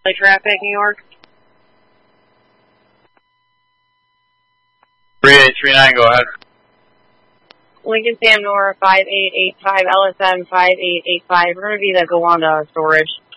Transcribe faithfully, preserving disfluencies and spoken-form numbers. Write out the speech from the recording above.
Traffic, New York. three eight three nine, go ahead. Lincoln Sam Nora five eight eight five, L S M five eight eight five. We're going to be the Gowanda storage.